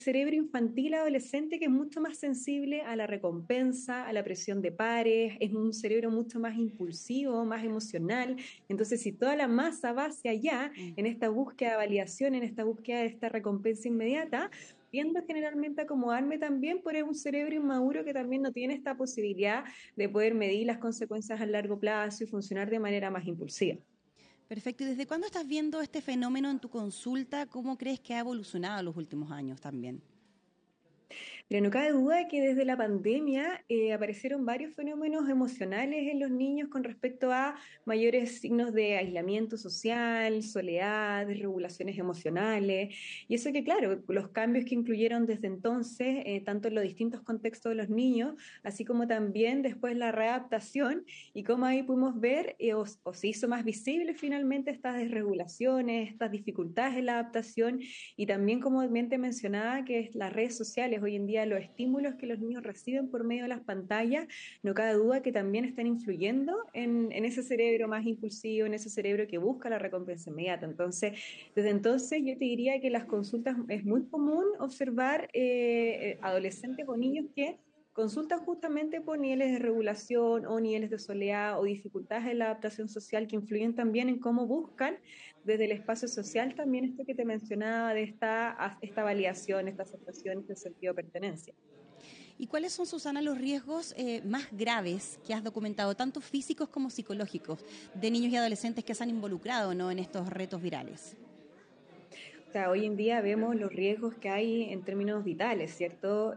cerebro infantil adolescente que es mucho más sensible a la recompensa, a la presión de pares, es un cerebro mucho más impulsivo, más emocional. Entonces, si toda la masa va hacia allá, Mm. en esta búsqueda de validación, en esta búsqueda de esta recompensa inmediata, tiendo generalmente a acomodarme también por un cerebro inmaduro que también no tiene esta posibilidad de poder medir las consecuencias a largo plazo y funcionar de manera más impulsiva. Perfecto. ¿Y desde cuándo estás viendo este fenómeno en tu consulta? ¿Cómo crees que ha evolucionado en los últimos años también? Pero no cabe duda que desde la pandemia aparecieron varios fenómenos emocionales en los niños con respecto a mayores signos de aislamiento social, soledad, desregulaciones emocionales. Y eso que, claro, los cambios que incluyeron desde entonces, tanto en los distintos contextos de los niños, así como también después la readaptación y cómo ahí pudimos ver o se hizo más visible finalmente estas desregulaciones, estas dificultades en la adaptación y también, como bien te mencionaba, que es las redes sociales, hoy en día los estímulos que los niños reciben por medio de las pantallas, no cabe duda que también están influyendo en ese cerebro más impulsivo, en ese cerebro que busca la recompensa inmediata. Entonces, desde entonces yo te diría que las consultas es muy común observar adolescentes o niños que consultan justamente por niveles de regulación o niveles de soledad o dificultades en la adaptación social que influyen también en cómo buscan desde el espacio social también esto que te mencionaba de esta validación, esta aceptación, este sentido de pertenencia. ¿Y cuáles son, Susana, los riesgos más graves que has documentado, tanto físicos como psicológicos, de niños y adolescentes que se han involucrado, ¿no?, en estos retos virales? O sea, hoy en día vemos los riesgos que hay en términos vitales, ¿cierto?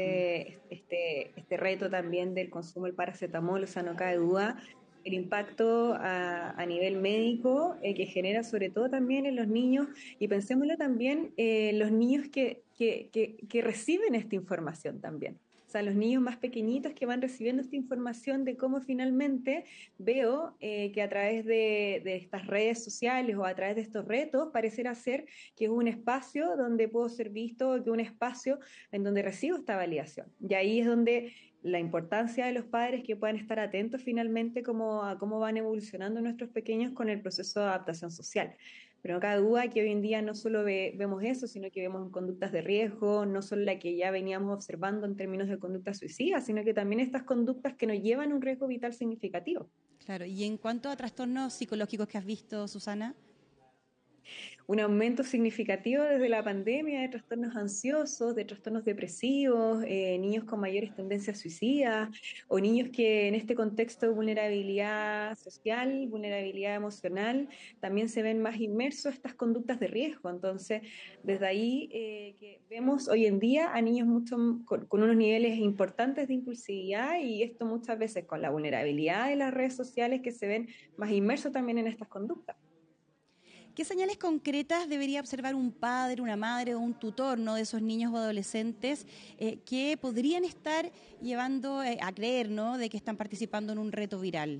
Este reto también del consumo del paracetamol, o sea, no cabe duda, el impacto a nivel médico que genera sobre todo también en los niños, y pensémoslo también en los niños que reciben esta información también. O sea, los niños más pequeñitos que van recibiendo esta información de cómo finalmente veo que a través de estas redes sociales o a través de estos retos pareciera ser que es un espacio donde puedo ser visto, que es un espacio en donde recibo esta validación. Y ahí es donde la importancia de los padres que puedan estar atentos finalmente a cómo van evolucionando nuestros pequeños con el proceso de adaptación social. Pero no cabe duda que hoy en día no solo vemos eso, sino que vemos conductas de riesgo, no solo la que ya veníamos observando en términos de conductas suicidas, sino que también estas conductas que nos llevan a un riesgo vital significativo. Claro, y en cuanto a trastornos psicológicos que has visto, Susana. Un aumento significativo desde la pandemia de trastornos ansiosos, de trastornos depresivos, niños con mayores tendencias suicidas o niños que en este contexto de vulnerabilidad social, vulnerabilidad emocional, también se ven más inmersos a estas conductas de riesgo. Entonces, desde ahí que vemos hoy en día a niños con unos niveles importantes de impulsividad y esto muchas veces con la vulnerabilidad de las redes sociales que se ven más inmersos también en estas conductas. ¿Qué señales concretas debería observar un padre, una madre o un tutor, ¿no?, de esos niños o adolescentes que podrían estar llevando a creer, ¿no?, de que están participando en un reto viral?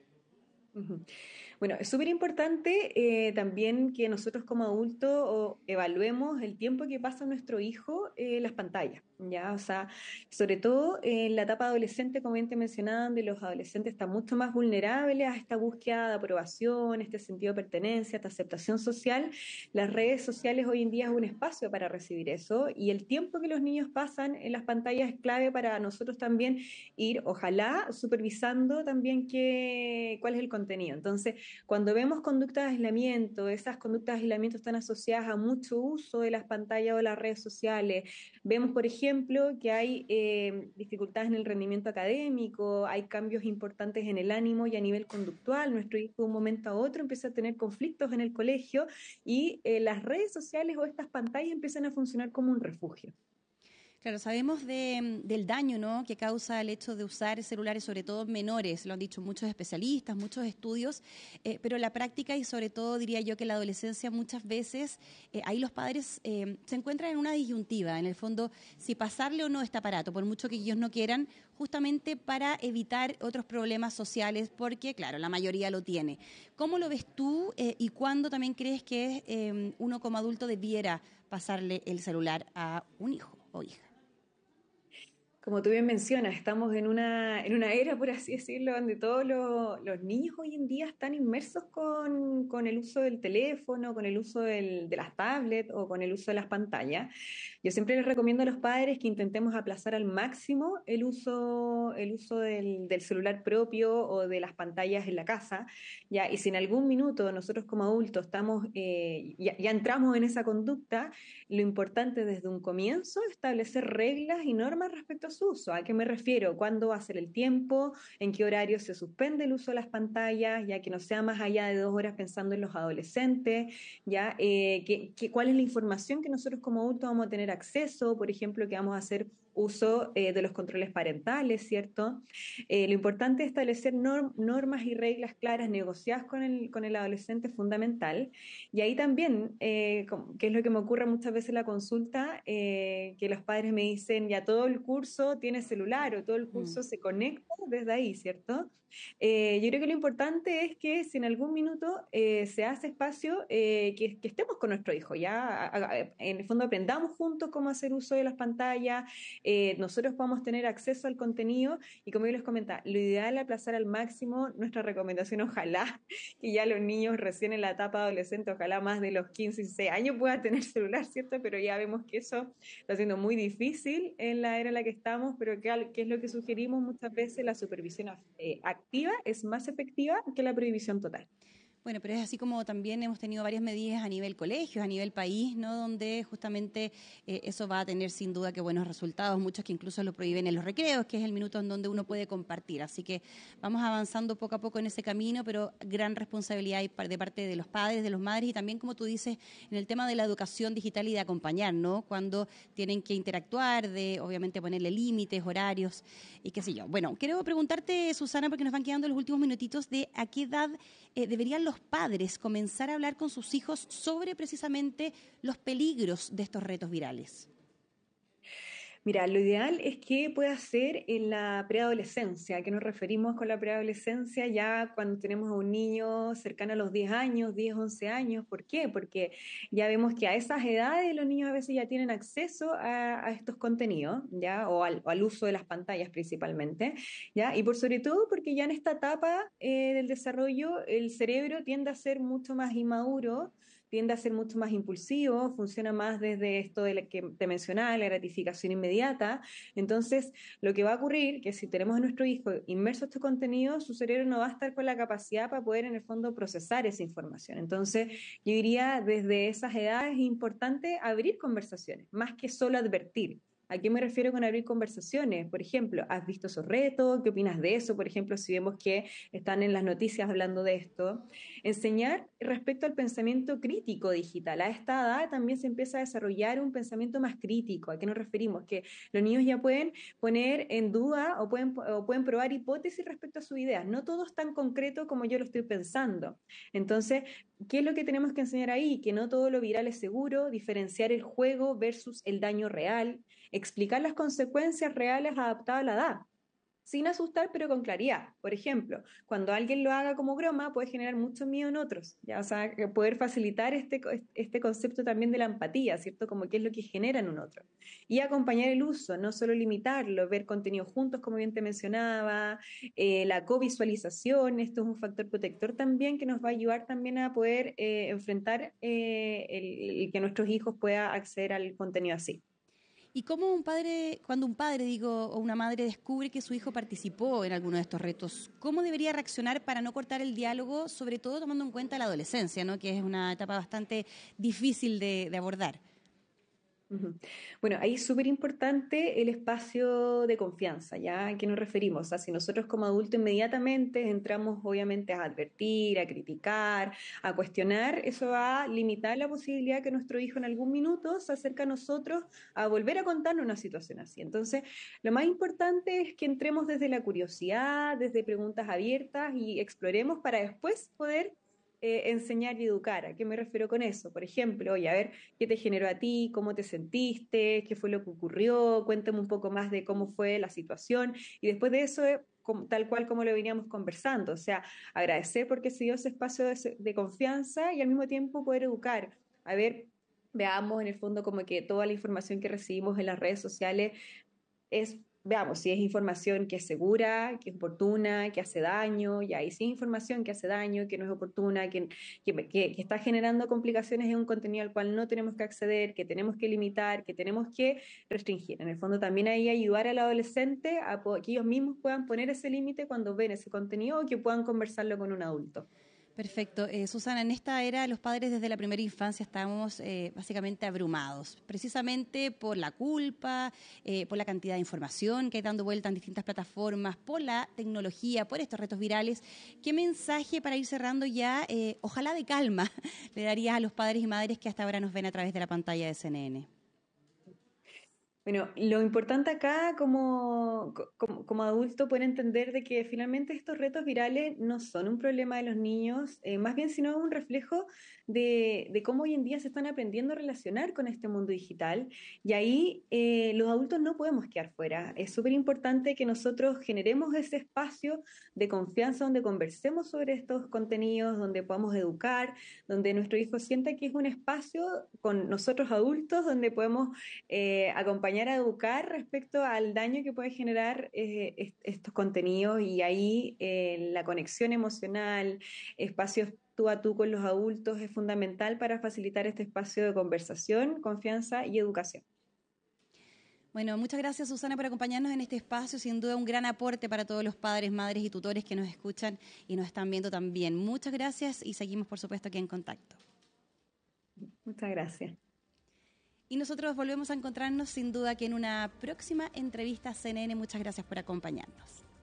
Ujú. Bueno, es súper importante también que nosotros como adultos evaluemos el tiempo que pasa nuestro hijo en las pantallas, ¿ya? O sea, sobre todo en la etapa adolescente, como bien te mencionaba, donde los adolescentes están mucho más vulnerables a esta búsqueda de aprobación, este sentido de pertenencia, esta aceptación social. Las redes sociales hoy en día es un espacio para recibir eso y el tiempo que los niños pasan en las pantallas es clave para nosotros también ir, ojalá, supervisando también cuál es el contenido. Entonces, cuando vemos conductas de aislamiento, esas conductas de aislamiento están asociadas a mucho uso de las pantallas o de las redes sociales. Vemos, por ejemplo, que hay dificultades en el rendimiento académico, hay cambios importantes en el ánimo y a nivel conductual. Nuestro hijo de un momento a otro empieza a tener conflictos en el colegio y las redes sociales o estas pantallas empiezan a funcionar como un refugio. Claro, sabemos del daño, ¿no?, que causa el hecho de usar celulares, sobre todo menores, lo han dicho muchos especialistas, muchos estudios, pero la práctica y sobre todo diría yo que la adolescencia muchas veces, ahí los padres se encuentran en una disyuntiva, en el fondo, si pasarle o no este aparato, por mucho que ellos no quieran, justamente para evitar otros problemas sociales, porque claro, la mayoría lo tiene. ¿Cómo lo ves tú y cuándo también crees que uno como adulto debiera pasarle el celular a un hijo o hija? Como tú bien mencionas, estamos en una era, por así decirlo, donde todos los niños hoy en día están inmersos con el uso del teléfono, con el uso de las tablets o con el uso de las pantallas. Yo siempre les recomiendo a los padres que intentemos aplazar al máximo el uso del celular propio o de las pantallas en la casa, ¿ya? Y si en algún minuto nosotros como adultos estamos, ya entramos en esa conducta, lo importante desde un comienzo es establecer reglas y normas respecto a su uso. ¿A qué me refiero? ¿Cuándo va a ser el tiempo? ¿En qué horario se suspende el uso de las pantallas? Ya que no sea más allá de 2 horas pensando en los adolescentes, ¿ya? ¿Cuál es la información que nosotros como adultos vamos a tener acceso? Por ejemplo, que vamos a hacer uso de los controles parentales, ¿cierto? Lo importante es establecer normas y reglas claras negociadas con el adolescente es fundamental. Y ahí también, que es lo que me ocurre muchas veces en la consulta, que los padres me dicen, ya todo el curso tiene celular o todo el Mm. curso se conecta desde ahí, ¿cierto? Yo creo que lo importante es que si en algún minuto se hace espacio, que estemos con nuestro hijo, ya en el fondo aprendamos juntos cómo hacer uso de las pantallas, nosotros podamos tener acceso al contenido y como yo les comentaba, lo ideal es aplazar al máximo nuestra recomendación, ojalá que ya los niños recién en la etapa adolescente, ojalá más de los 15 y 16 años puedan tener celular, ¿cierto? Pero ya vemos que eso está siendo muy difícil en la era en la que estamos, pero que es lo que sugerimos muchas veces, la supervisión activa es más efectiva que la prohibición total. Bueno, pero es así como también hemos tenido varias medidas a nivel colegios, a nivel país, ¿no? Donde justamente eso va a tener sin duda que buenos resultados, muchos que incluso lo prohíben en los recreos, que es el minuto en donde uno puede compartir. Así que vamos avanzando poco a poco en ese camino, pero gran responsabilidad de parte de los padres, de los madres y también, como tú dices, en el tema de la educación digital y de acompañar, ¿no? Cuando tienen que interactuar, de obviamente ponerle límites, horarios y qué sé yo. Bueno, quiero preguntarte, Susana, porque nos van quedando los últimos minutitos, de a qué edad deberían los padres comenzar a hablar con sus hijos sobre precisamente los peligros de estos retos virales. Mira, lo ideal es que pueda ser en la preadolescencia. ¿A qué nos referimos con la preadolescencia? Ya cuando tenemos a un niño cercano a los 10 años, 10, 11 años. ¿Por qué? Porque ya vemos que a esas edades los niños a veces ya tienen acceso a estos contenidos, ¿ya? O al uso de las pantallas principalmente, ¿ya? Y por sobre todo porque ya en esta etapa del desarrollo el cerebro tiende a ser mucho más inmaduro, tiende a ser mucho más impulsivo, funciona más desde esto de la que te mencionaba, la gratificación inmediata. Entonces, lo que va a ocurrir, que si tenemos a nuestro hijo inmerso en este contenido, su cerebro no va a estar con la capacidad para poder en el fondo procesar esa información. Entonces, yo diría, desde esas edades es importante abrir conversaciones, más que solo advertir. ¿A qué me refiero con abrir conversaciones? Por ejemplo, ¿has visto esos retos? ¿Qué opinas de eso? Por ejemplo, si vemos que están en las noticias hablando de esto. Enseñar respecto al pensamiento crítico digital. A esta edad también se empieza a desarrollar un pensamiento más crítico. ¿A qué nos referimos? Que los niños ya pueden poner en duda o pueden probar hipótesis respecto a sus ideas. No todo es tan concreto como yo lo estoy pensando. Entonces, ¿qué es lo que tenemos que enseñar ahí? Que no todo lo viral es seguro, diferenciar el juego versus el daño real, explicar las consecuencias reales adaptadas a la edad sin asustar, pero con claridad. Por ejemplo, cuando alguien lo haga como broma, puede generar mucho miedo en otros, ¿ya? O sea, poder facilitar este concepto también de la empatía, ¿cierto? Como qué es lo que genera en un otro. Y acompañar el uso, no solo limitarlo, ver contenido juntos, como bien te mencionaba, la covisualización, esto es un factor protector también que nos va a ayudar también a poder enfrentar el que nuestros hijos puedan acceder al contenido así. ¿Y cómo un padre, cuando un padre, digo, o una madre descubre que su hijo participó en alguno de estos retos, cómo debería reaccionar para no cortar el diálogo, sobre todo tomando en cuenta la adolescencia, ¿no? Que es una etapa bastante difícil de abordar? Ujú. Bueno, ahí es súper importante el espacio de confianza, ¿ya? ¿A qué nos referimos? O sea, si nosotros como adultos inmediatamente entramos obviamente a advertir, a criticar, a cuestionar, eso va a limitar la posibilidad que nuestro hijo en algún minuto se acerque a nosotros a volver a contarnos una situación así. Entonces, lo más importante es que entremos desde la curiosidad, desde preguntas abiertas y exploremos para después poder enseñar y educar. ¿A qué me refiero con eso? Por ejemplo, oye, a ver, ¿qué te generó a ti? ¿Cómo te sentiste? ¿Qué fue lo que ocurrió? Cuéntame un poco más de cómo fue la situación. Y después de eso, tal cual como lo veníamos conversando, o sea, agradecer porque se dio ese espacio de confianza y al mismo tiempo poder educar. A ver, veamos en el fondo como que toda la información que recibimos en las redes sociales es veamos si es información que es segura, que es oportuna, que hace daño, y ahí si es información que hace daño, que no es oportuna, que está generando complicaciones en un contenido al cual no tenemos que acceder, que tenemos que limitar, que tenemos que restringir. En el fondo también ahí ayudar al adolescente que ellos mismos puedan poner ese límite cuando ven ese contenido o que puedan conversarlo con un adulto. Perfecto. Susana, en esta era los padres desde la primera infancia estábamos básicamente abrumados, precisamente por la culpa, por la cantidad de información que hay dando vuelta en distintas plataformas, por la tecnología, por estos retos virales. ¿Qué mensaje para ir cerrando ya, ojalá de calma, le darías a los padres y madres que hasta ahora nos ven a través de la pantalla de CNN? Bueno, lo importante acá como adulto poder entender de que finalmente estos retos virales no son un problema de los niños, más bien sino un reflejo de cómo hoy en día se están aprendiendo a relacionar con este mundo digital y ahí los adultos no podemos quedar fuera. Es súper importante que nosotros generemos ese espacio de confianza donde conversemos sobre estos contenidos, donde podamos educar, donde nuestro hijo sienta que es un espacio con nosotros adultos donde podemos acompañar a educar respecto al daño que puede generar estos contenidos y ahí la conexión emocional, espacios tú a tú con los adultos es fundamental para facilitar este espacio de conversación, confianza y educación. Bueno, muchas gracias Susana por acompañarnos en este espacio, sin duda un gran aporte para todos los padres, madres y tutores que nos escuchan y nos están viendo también. Muchas gracias y seguimos por supuesto aquí en contacto. Muchas gracias. Y nosotros volvemos a encontrarnos sin duda que en una próxima entrevista CNN. Muchas gracias por acompañarnos.